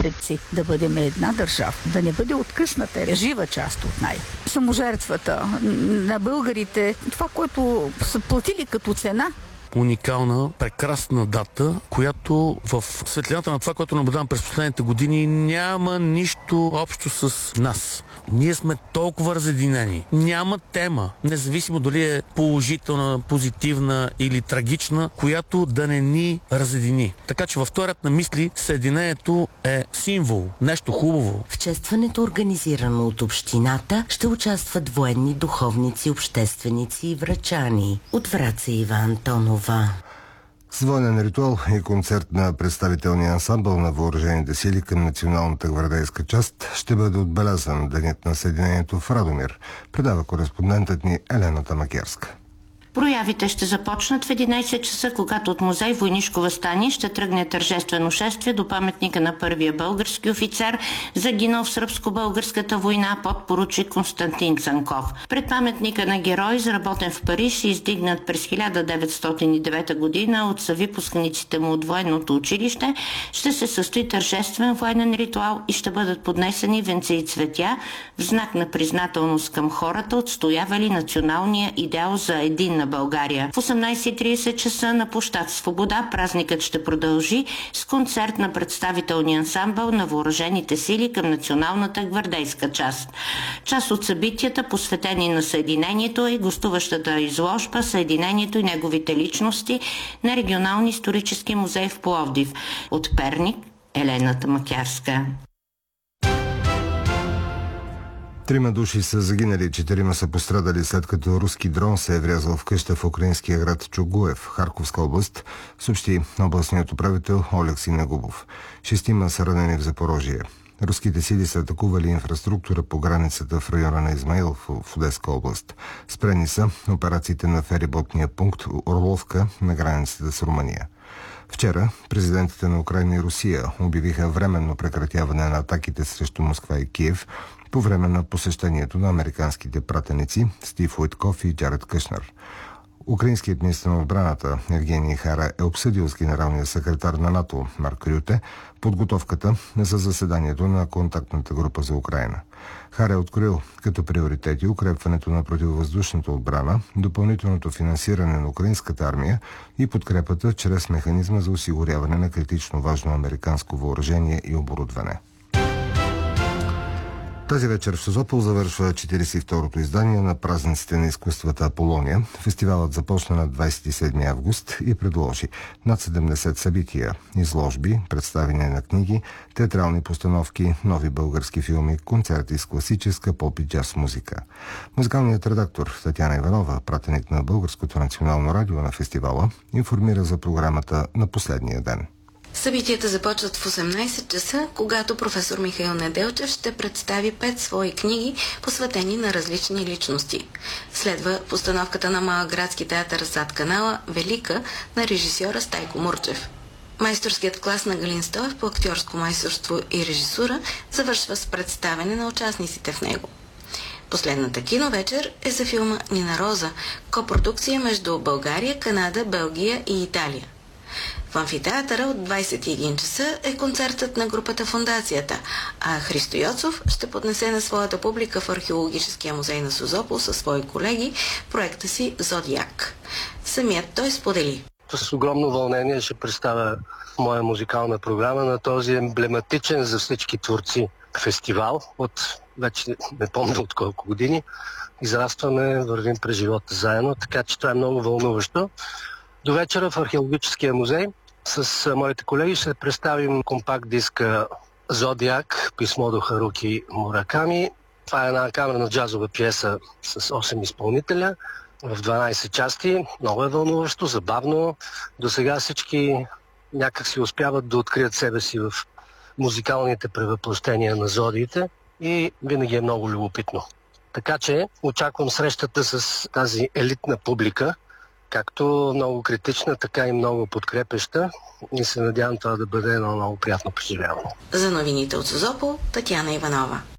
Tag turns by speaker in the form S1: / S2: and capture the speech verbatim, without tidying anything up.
S1: предци да бъдем една държава, да не бъде откъсната жива част от най. Саможертвата на българите, това, което са платили като цена.
S2: Уникална, прекрасна дата, която в светлината на това, което наблюдавам през последните години, няма нищо общо с нас. Ние сме толкова разединени. Няма тема, независимо дали е положителна, позитивна или трагична, която да не ни разедини. Така че в този ред на мисли съединението е символ, нещо хубаво.
S3: В честването, организирано от общината, ще участват военни, духовници, общественици и врачани. От Враца Ива Антонова.
S4: С военен ритуал и концерт на представителния ансамбъл на въоръжените сили към Националната гвардейска част ще бъде отбелязан Денят на съединението в Радомир, предава кореспондентът ни Елена Тамакерска.
S5: Проявите ще започнат в единайсет часа, когато от музей Войнишко въстание ще тръгне тържествено шествие до паметника на първия български офицер, загинал в сръбско-българската война, подпоручик Константин Цанков. Пред паметника на герой, изработен в Париж, и издигнат през хиляда деветстотин и девета година от съвипусканиците му от военното училище, ще се състои тържествен военен ритуал и ще бъдат поднесени венци и цветя в знак на признателност към хората, отстоявали националния идеал за единна България. В осемнайсет и трийсет часа на площад Свобода празникът ще продължи с концерт на представителния ансамбъл на въоръжените сили към Националната гвардейска част. Част от събитията, посветени на съединението, и гостуващата изложба "Съединението и неговите личности" на Регионалния исторически музей в Пловдив. От Перник, Елена Тамакерска.
S4: Трима души са загинали, четирима са пострадали, след като руски дрон се е врязал в къща в украинския град Чугуев, Харковска област, съобщи областният управител Олекси Негубов. Шестима са ранени в Запорожие. Руските сили са атакували инфраструктура по границата в района на Измаил в Одеска област. Спрени са операциите на фериботния пункт Орловка на границата с Румъния. Вчера президентите на Украйна и Русия обявиха временно прекратяване на атаките срещу Москва и Киев по време на посещението на американските пратеници Стив Уитков и Джаред Кушнер. Украинският министър на отбраната Евгений Хара е обсъдил с генералния секретар на НАТО Марк Рюте подготовката за заседанието на контактната група за Украйна. Хара е открил като приоритети укрепването на противовъздушната отбрана, допълнителното финансиране на украинската армия и подкрепата чрез механизма за осигуряване на критично важно американско въоръжение и оборудване. Тази вечер в Созопол завършва четирийсет и второто издание на празниците на изкуствата Аполония. Фестивалът започна на двайсет и седми август и предложи над седемдесет събития, изложби, представяне на книги, театрални постановки, нови български филми, концерти с класическа, поп и джаз музика. Музикалният редактор Татяна Иванова, пратеник на Българското национално радио на фестивала, информира за програмата на последния ден.
S6: Събитията започват в осемнайсет часа, когато професор Михаил Неделчев ще представи пет свои книги, посветени на различни личности. Следва постановката на Малградски театър "Зад канала" "Велика" на режисьора Стайко Мурчев. Майсторският клас на Галин Стоев по актьорско майсторство и режисура завършва с представяне на участниците в него. Последната киновечер е за филма "Нина Роза", копродукция между България, Канада, Белгия и Италия. В амфитеатъра от двайсет и един часа е концертът на групата "Фондацията", а Христо Йоцов ще поднесе на своята публика в Археологическия музей на Созопол със свои колеги проекта си "Зодиак". Самият той сподели:
S7: С огромно вълнение ще представя моя музикална програма на този емблематичен за всички творци фестивал. От вече не помня от колко години израстваме, вървим през живота заедно, така че това е много вълнуващо. До вечера в Археологическия музей с моите колеги ще представим компакт диска "Зодиак", писмо до Харуки Мураками. Това е една камерна джазова пиеса с осем изпълнителя в дванайсет части. Много е вълнуващо, забавно. До сега всички някак си успяват да открият себе си в музикалните превъплъщения на зодиите и винаги е много любопитно. Така че очаквам срещата с тази елитна публика, както много критична, така и много подкрепеща, и се надявам това да бъде едно много приятно преживяване.
S6: За новините от Созопол, Татяна Иванова.